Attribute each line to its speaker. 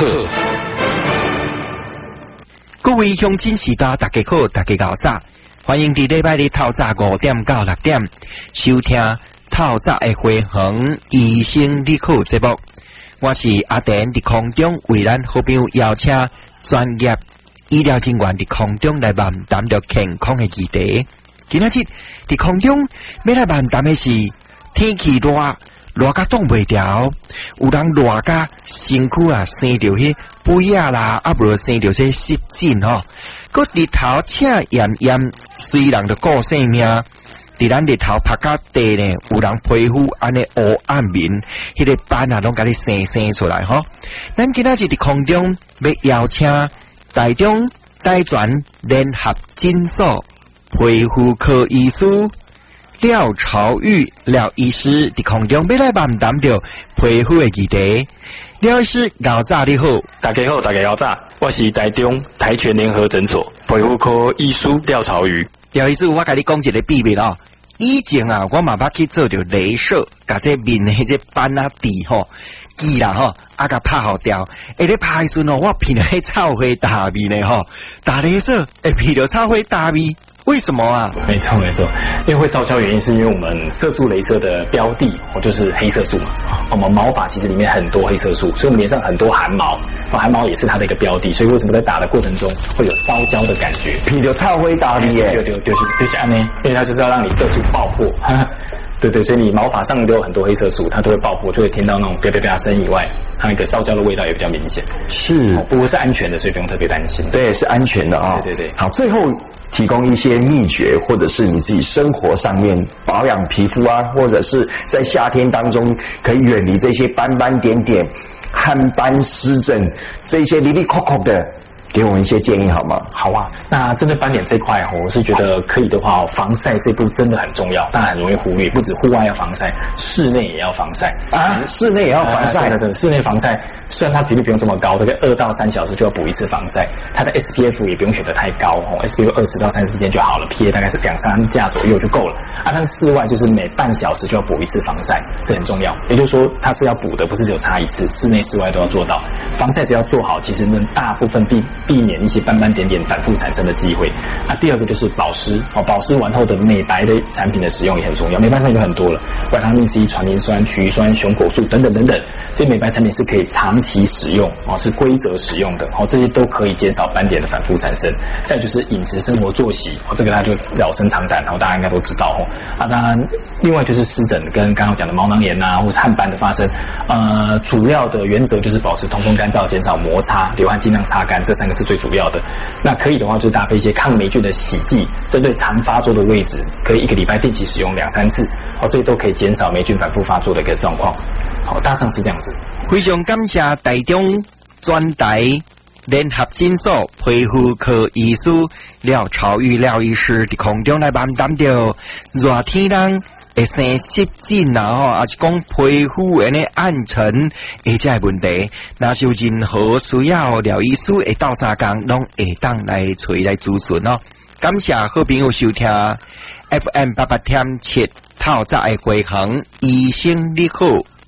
Speaker 1: 好。各位乡亲时代大家好，大家早，欢迎伫礼拜日透早5点到6点收听透早的回航医生你好节目。我是阿田，伫空中为咱好朋友邀请专业医疗人员伫空中来漫谈着健康的议题。今仔日伫空中要来漫谈的是天气热甲挡袂牢，有人热甲身躯生着迄肥啦，无生着些湿疹吼，佮日头赤炎炎，虽然着顾性命，伫咱日头晒甲地呢，有人皮肤安尼黑暗面，迄个斑拢甲你生出来吼。咱今仔日伫空中要邀请台中大专联合诊所皮肤科医师廖朝玉廖医师伫空中要来漫谈着皮肤的议题。廖医师早你好。
Speaker 2: 大家好，大家早，我是台中台全联合诊所皮肤科医师廖朝玉。
Speaker 1: 廖医师，我甲你讲一个秘密哦。以前我嘛捌去做着雷射，甲这面的这斑蒂吼记啦吼，甲拍好掉。咧拍时阵我闻到迄臭灰大味呢吼，打雷射会闻到臭灰大味。为什么啊？
Speaker 2: 没错，因为会烧焦原因是因为我们色素雷射的标的就是黑色素嘛。我们毛发其实里面很多黑色素，所以我们脸上很多汗毛，汗毛也是它的一个标的，所以为什么在打的过程中会有烧焦的感觉？
Speaker 1: 闻到臭灰大味耶，
Speaker 2: 就是安呢，因为它就是要让你色素爆破。对，所以你毛发上都有很多黑色素，它都会爆破，就会听到那种啪啪啪声以外，它那个烧焦的味道也比较明显。
Speaker 1: 是，
Speaker 2: 不过是安全的，所以不用特别担心。
Speaker 1: 对，是安全的啊。
Speaker 2: 对。
Speaker 1: 好，最后提供一些秘诀，或者是你自己生活上面保养皮肤啊，或者是在夏天当中可以远离这些斑斑点点、汗斑、湿疹这些哩哩扣扣的。给我们一些建议好吗？
Speaker 2: 好啊，那针对斑点这块我是觉得可以的话，防晒这步真的很重要，但很容易忽略。不止户外要防晒，室内也要防晒
Speaker 1: 啊！室内也要防晒？
Speaker 2: 对，室内防晒虽然它频率不用这么高，大概2到3小时就要补一次防晒，它的 SPF 也不用选得太高，SPF 20到30之间就好了，PA 大概是2-3架左右就够了啊。但是室外就是每半小时就要补一次防晒，这很重要。也就是说它是要补的，不是只有擦一次，室内室外都要做到。防晒只要做好，其实能大部分避免一些斑斑点点反复产生的机会。那第二个就是保湿保湿完后的美白的产品的使用也很重要。美白产品有很多了，维他命 C、传磷酸、曲酸、熊果素等等，这些美白产品是可以长期使用是规则使用的这些都可以减少斑点的反复产生。再就是饮食生活作息这个大家就老生常谈大家应该都知道当然另外就是湿疹跟刚刚讲的毛囊炎或是汗斑的发生主要的原则就是保持通风干燥，减少摩擦，流汗尽量擦干，这3个是最主要的。那可以的话就搭配一些抗霉菌的洗剂，针对常发作的位置可以1个礼拜定期使用2-3次这些都可以减少霉菌反复发作的一个状况。大致是这样子。
Speaker 1: 非常感谢台中专台联合诊所皮肤科医师廖朝玉廖医师伫空中来漫谈着热天人会生湿疹也是讲皮肤安尼暗沉这些问题，若是有任何需要廖医师会斗3工拢会当来找来咨询感谢好朋友收听 FM 88.7透早的回航医生你好。